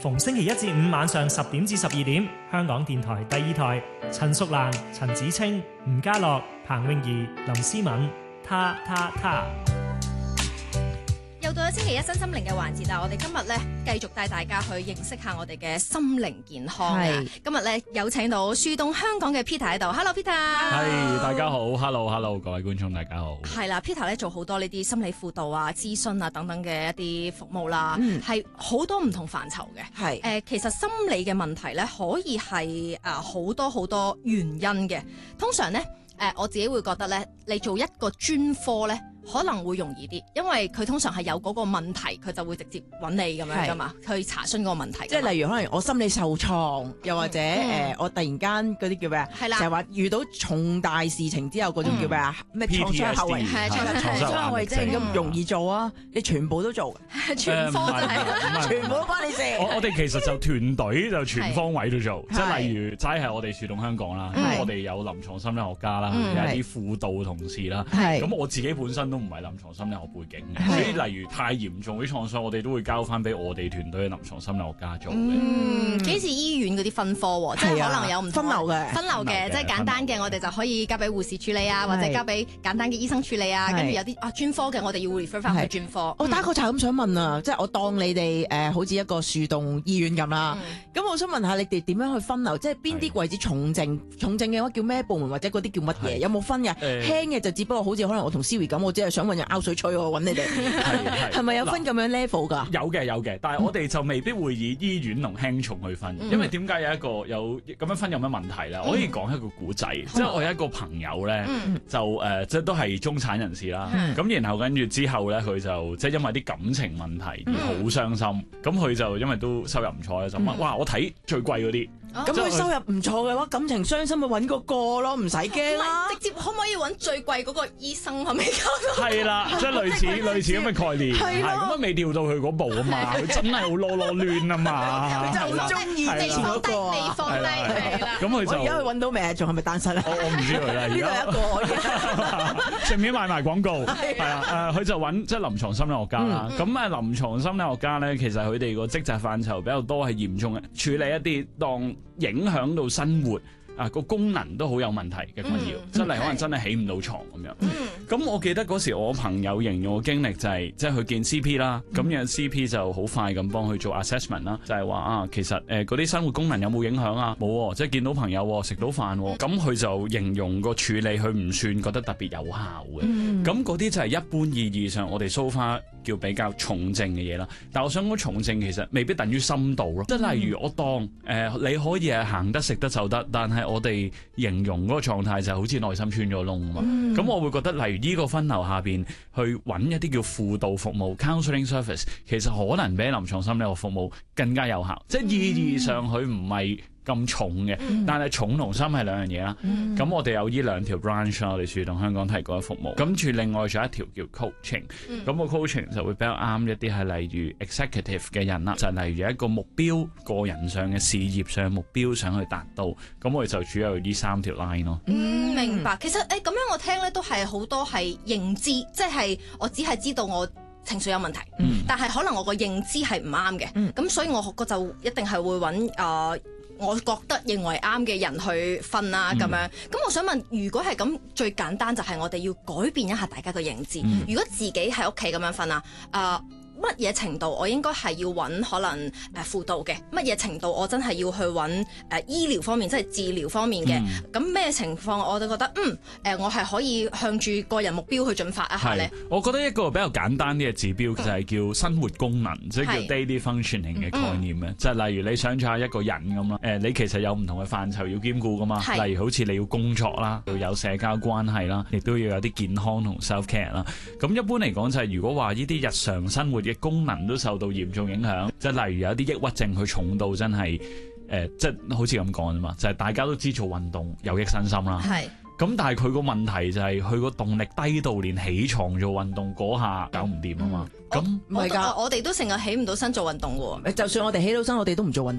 逢星期一至五晚上10點至12點，香港電台第二台，陳淑蘭、陳子清、吳家樂、彭詠儀、林思敏，他。 又到咗星期一新心靈嘅環節啦，我哋今日咧繼續帶大家去認識下我哋嘅心靈健康啊！今日咧有請到樹洞香港嘅 Peter 喺度 ，Hello Peter。 係，大家好 ，Hello， 各位觀眾大家好。 係啦 ，Peter 咧做好多呢啲心理輔導啊、諮詢啊等等嘅一啲服務啦，係好多唔同範疇嘅。係其實心理嘅問題咧可以係好多原因嘅。通常咧我自己會覺得咧，你做一個專科咧，可能會容易啲，因為佢通常係有嗰個問題，佢就會直接揾你咁樣噶嘛，去查詢嗰個問題。 即係例如可能我心理受創，又或者我突然間嗰啲叫咩啊？係啦，成日話遇到重大事情之後嗰種叫咩啊？咩創傷後遺症？創傷後遺症咁容易做啊？你全部都做， 全科真係， 全部都關你事。 我哋其實就團隊就全方位都做，即係例如齋係我哋樹洞香港啦，我哋有臨床心理學家啦，有啲輔導同事啦，咁我自己本身都唔係臨床心理學背景嘅，所以例如太嚴重啲創傷，我哋都會交翻俾我哋團隊嘅臨床心理學家做嘅。 幾似醫院嗰啲分科喎，即係可能有唔同分流嘅， 即係簡單嘅我哋就可以交俾護士處理啊，或者交俾簡單嘅醫生處理啊，跟住有啲專科嘅我哋要 refer 翻去專科。 我打個岔咁想問啊，即係我當你哋好似一個樹洞醫院咁啦，咁我想問下你哋點樣去分流？即係邊啲位置重症嘅話叫咩部門，或者嗰啲叫乜嘢？有冇分嘅？輕嘅就只不過好似可能我同 Siri 咁，我只係想揾人拗水吹，我揾你哋係咪有分咁樣 level 㗎？ 有嘅，但係我哋就未必會以醫院同輕重去分，因為點解有咁樣分有乜問題咧？我可以講一個古仔，即係我有一個朋友咧，就即係都係中產人士啦，咁然後跟住之後咧，佢就即係因為啲感情問題而好傷心，咁佢就因為都收入唔錯咧，就問哇，我睇最貴嗰啲。 咁佢收入唔錯嘅話，感情傷心咪揾個咯，唔使驚啦。 直接可唔可以揾最貴嗰個醫生係咪咁？ 係啦，即係類似咁嘅概念。係咁啊，未調到佢嗰步啊嘛，佢真係好囉囉攣啊嘛。 佢就好中意之前嗰個未放低係啦。 咁佢就而家佢揾到未？仲係咪單身啊？ 我唔知佢啦。 呢度一個， 順便賣埋廣告。係啊，佢就揾即係臨床心理學家啦。咁臨床心理學家咧，其實佢哋個職責範疇比較多係嚴重嘅，處理一啲當影響到生活個功能都好有問題嘅困擾，真係可能真係起唔到床咁樣。咁我記得嗰時我朋友形容嘅經歷就係，即係佢見 CP 啦，咁樣 CP 就好快咁幫佢做 assessment 啦，就係話其實嗰啲生活功能有冇影響啊？冇，即係見到朋友食到飯，咁佢就形容個處理佢唔算覺得特別有效嘅。咁嗰啲就係一般意義上我哋 so far 叫比較重症嘅嘢啦。但我想講重症其實未必等於深度咯，即係例如我當你可以係行得食得走得，但係我哋形容嗰個狀態就好似內心穿咗窿啊嘛。咁我會覺得例如呢個分流下邊去揾一啲叫輔導服務 counseling service， 其實可能比臨床心理學服務更加有效，即係意義上佢唔係咁重嘅，但係重同深係兩樣嘢啦。咁我哋有呢兩條 branch 我哋樹洞香港提供嘅服務。咁住另外仲有一條叫 coaching，咁個 coaching 就會比較啱一啲係例如 executive 嘅人啦，就係例如有一個目標，個人上嘅事業上嘅目標想去達到，咁我哋就主要呢三條 line 咯。 明白。其實咁樣我聽咧都係好多係認知，即係我只係知道我情緒有問題，但係可能我個認知係唔啱嘅，咁所以我就一定係會揾我覺得認為啱嘅人去瞓啊咁樣。咁我想問，如果係咁，最簡單就係我哋要改變一下大家嘅認知。如果自己喺屋企咁樣瞓啊，乜嘢程度我應該係要揾可能輔導嘅？乜嘢程度我真係要去揾醫療方面，即係治療方面嘅？咁咩情況我都覺得我係可以向住個人目標去進發一下咧。 我覺得一個比較簡單啲嘅指標就係叫生活功能，即係叫 daily functioning 嘅概念嘅。即係例如你想象下一個人咁啦，你其實有唔同嘅範疇要兼顧噶嘛。例如好似你要工作啦，要有社交關係啦，亦都要有啲健康同 self care 啦。咁一般嚟講就係如果話呢啲日常生活嘅功能都受到嚴重影響，即係例如有啲抑鬱症佢重到真係即係好似咁講啫嘛，就係大家都知做運動有益身心啦。咁但係佢個問題就係佢個動力低到連起床做運動嗰下搞唔掂啊嘛。咁唔係㗎，我哋都成日起唔到身做運動喎。 就算我哋起到身，我哋都唔做運動。